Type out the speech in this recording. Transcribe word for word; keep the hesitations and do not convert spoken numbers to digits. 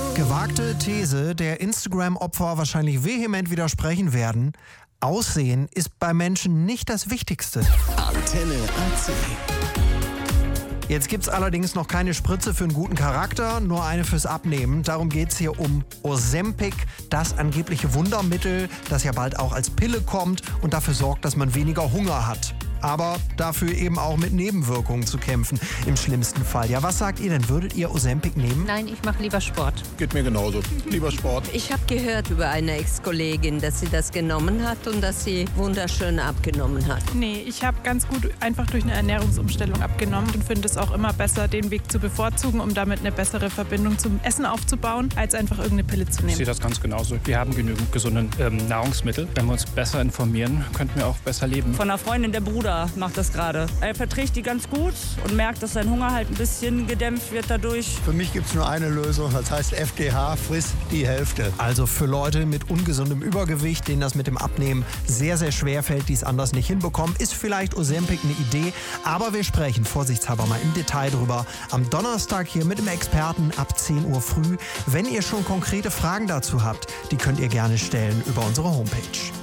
Gewagte These, der Instagram-Opfer wahrscheinlich vehement widersprechen werden. Aussehen ist bei Menschen nicht das Wichtigste. Antenne A C. Jetzt gibt's allerdings noch keine Spritze für einen guten Charakter, nur eine fürs Abnehmen. Darum geht's hier um Ozempic, das angebliche Wundermittel, das ja bald auch als Pille kommt und dafür sorgt, dass man weniger Hunger hat. Aber dafür eben auch mit Nebenwirkungen zu kämpfen, im schlimmsten Fall. Ja, was sagt ihr denn? Würdet ihr Ozempic nehmen? Nein, ich mache lieber Sport. Geht mir genauso. Lieber Sport. Ich habe gehört über eine Ex-Kollegin, dass sie das genommen hat und dass sie wunderschön abgenommen hat. Nee, ich habe ganz gut einfach durch eine Ernährungsumstellung abgenommen und finde es auch immer besser, den Weg zu bevorzugen, um damit eine bessere Verbindung zum Essen aufzubauen, als einfach irgendeine Pille zu nehmen. Ich sehe das ganz genauso. Wir haben genügend gesunde ähm, Nahrungsmittel. Wenn wir uns besser informieren, könnten wir auch besser leben. Von einer Freundin, der Bruder macht das gerade. Er verträgt die ganz gut und merkt, dass sein Hunger halt ein bisschen gedämpft wird dadurch. Für mich gibt es nur eine Lösung, das heißt F G H, friss die Hälfte. Also für Leute mit ungesundem Übergewicht, denen das mit dem Abnehmen sehr, sehr schwer fällt, die es anders nicht hinbekommen, ist vielleicht Ozempic eine Idee. Aber wir sprechen vorsichtshalber mal im Detail drüber am Donnerstag hier mit dem Experten ab zehn Uhr früh. Wenn ihr schon konkrete Fragen dazu habt, die könnt ihr gerne stellen über unsere Homepage.